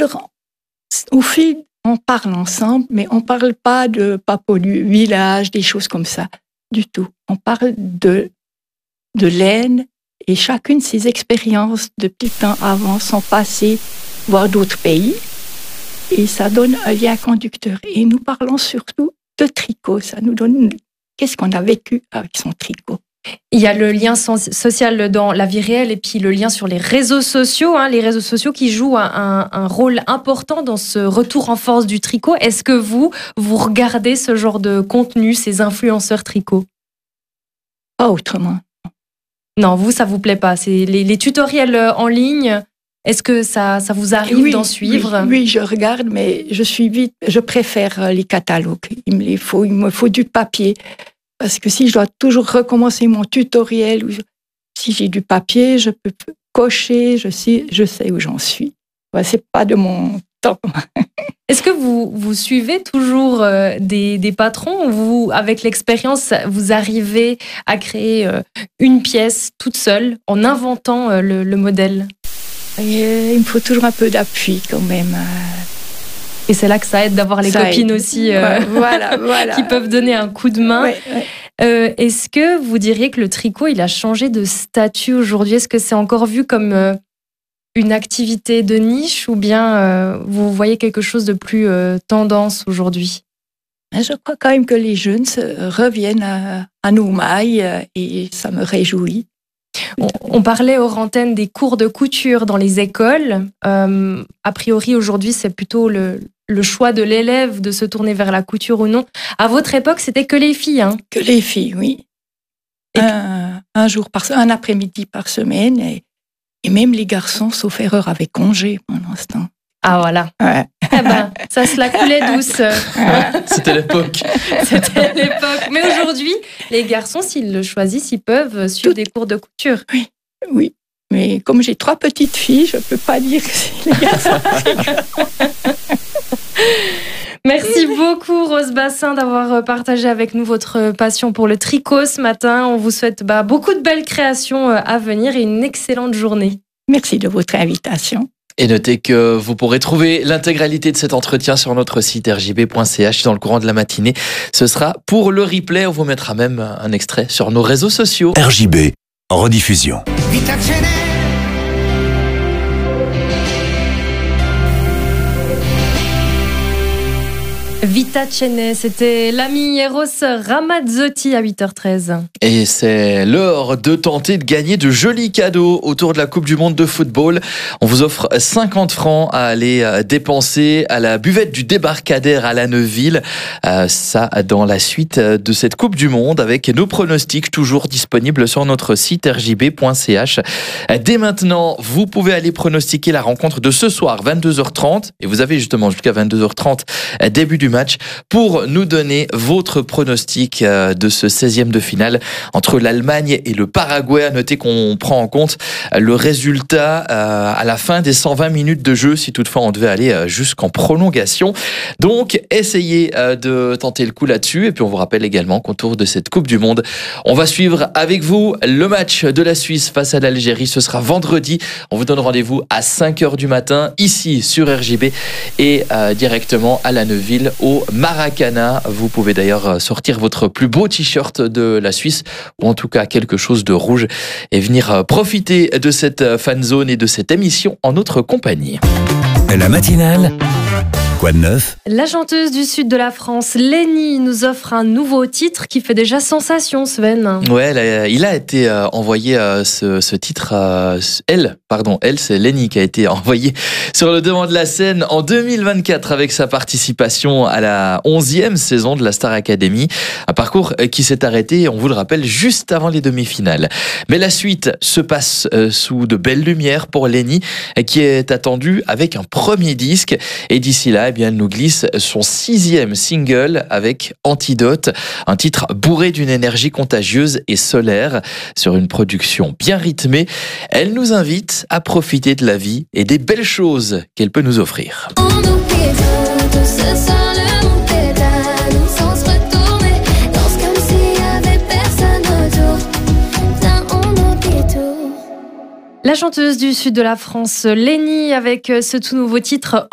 Alors, au fil, on parle ensemble, mais on ne parle pas de papo du village, des choses comme ça, du tout. On parle de l'Aisne et chacune ses expériences depuis le temps avant, son passé, voire d'autres pays. Et ça donne un lien conducteur. Et nous parlons surtout de tricot. Ça nous donne qu'est-ce qu'on a vécu avec son tricot. Il y a le lien social dans la vie réelle et puis le lien sur les réseaux sociaux. Les réseaux sociaux qui jouent un rôle important dans ce retour en force du tricot. Est-ce que vous regardez ce genre de contenu, ces influenceurs tricot? Pas autrement. Non, vous, ça vous plaît pas. C'est les tutoriels en ligne. Est-ce que ça vous arrive d'en suivre? Oui, je regarde, mais je préfère les catalogues. Il me faut du papier. Parce que si je dois toujours recommencer mon tutoriel, si j'ai du papier, je peux cocher, je sais où j'en suis. C'est pas de mon temps. Est-ce que vous suivez toujours des patrons ou vous, avec l'expérience, vous arrivez à créer une pièce toute seule en inventant le modèle? Il me faut toujours un peu d'appui quand même. Et c'est là que ça aide d'avoir les copines aussi voilà. qui peuvent donner un coup de main. Ouais. Est-ce que vous diriez que le tricot, il a changé de statut aujourd'hui? Est-ce que c'est encore vu comme une activité de niche ou bien vous voyez quelque chose de plus tendance aujourd'hui? Je crois quand même que les jeunes reviennent à nos mailles et ça me réjouit. On parlait hors antenne des cours de couture dans les écoles. A priori, aujourd'hui, c'est plutôt le choix de l'élève de se tourner vers la couture ou non. À votre époque, c'était que les filles. Que les filles, oui. Un après-midi par semaine. Et même les garçons, sauf erreur, avaient congé pendant ce temps. Ah voilà. Ouais. Ça se la coulait douce. C'était l'époque. C'était l'époque. Mais aujourd'hui, les garçons, s'ils le choisissent, ils peuvent suivre des cours de couture. Oui. Mais comme j'ai 3 petites filles, je ne peux pas dire que c'est les garçons. Merci beaucoup, Rose Bassin, d'avoir partagé avec nous votre passion pour le tricot ce matin. On vous souhaite beaucoup de belles créations à venir et une excellente journée. Merci de votre invitation. Et notez que vous pourrez trouver l'intégralité de cet entretien sur notre site rjb.ch dans le courant de la matinée. Ce sera pour le replay. On vous mettra même un extrait sur nos réseaux sociaux. RJB, en rediffusion. Vita Cene, c'était l'ami Eros Ramazzotti à 8h13. Et c'est l'heure de tenter de gagner de jolis cadeaux autour de la Coupe du Monde de football. On vous offre 50 francs à aller dépenser à la buvette du Débarcadère à la Neuville. Ça dans la suite de cette Coupe du Monde avec nos pronostics toujours disponibles sur notre site rjb.ch. Dès maintenant, vous pouvez aller pronostiquer la rencontre de ce soir, 22h30. Et vous avez justement jusqu'à 22h30, début du match, pour nous donner votre pronostic de ce 16e de finale entre l'Allemagne et le Paraguay. À noter qu'on prend en compte le résultat à la fin des 120 minutes de jeu, si toutefois on devait aller jusqu'en prolongation. Donc, essayez de tenter le coup là-dessus. Et puis, on vous rappelle également qu'autour de cette Coupe du Monde, on va suivre avec vous le match de la Suisse face à l'Algérie. Ce sera vendredi. On vous donne rendez-vous à 5h du matin, ici sur RJB et directement à la Neuville, au Maracana. Vous pouvez d'ailleurs sortir votre plus beau t-shirt de la Suisse, ou en tout cas quelque chose de rouge, et venir profiter de cette fan zone et de cette émission en notre compagnie. La matinale, quoi de neuf? La chanteuse du sud de la France, Lénie, nous offre un nouveau titre qui fait déjà sensation, Sven. Ouais, il a été envoyé ce titre, elle, c'est Lénie qui a été envoyée sur le devant de la scène en 2024 avec sa participation à la 11e saison de la Star Academy. Un parcours qui s'est arrêté, on vous le rappelle, juste avant les demi-finales. Mais la suite se passe sous de belles lumières pour Lénie, qui est attendue avec un premier disque. Et d'ici là, elle nous glisse son 6e single avec Antidote, un titre bourré d'une énergie contagieuse et solaire sur une production bien rythmée. Elle nous invite à profiter de la vie et des belles choses qu'elle peut nous offrir. La chanteuse du sud de la France, Lénie, avec ce tout nouveau titre